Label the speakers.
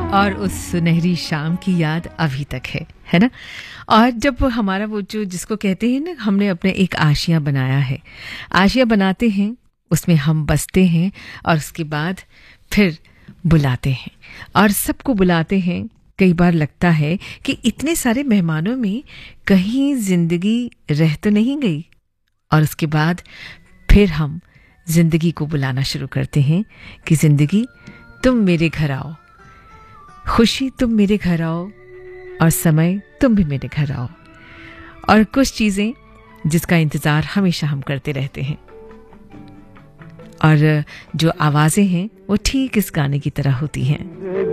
Speaker 1: और उस सुनहरी शाम की याद अभी तक है ना। और जब हमारा वो जो जिसको कहते हैं ना, हमने अपने एक आशिया बनाया है, आशिया बनाते हैं, उसमें हम बसते हैं और उसके बाद फिर बुलाते हैं और सबको बुलाते हैं। कई बार लगता है कि इतने सारे मेहमानों में कहीं जिंदगी रह तो नहीं गई, और उसके बाद फिर हम जिंदगी को बुलाना शुरू करते हैं कि जिंदगी तुम मेरे घर आओ, खुशी तुम मेरे घर आओ, और समय तुम भी मेरे घर आओ। और कुछ चीज़ें जिसका इंतज़ार हमेशा हम करते रहते हैं, और जो आवाज़ें हैं वो ठीक इस गाने की तरह होती हैं।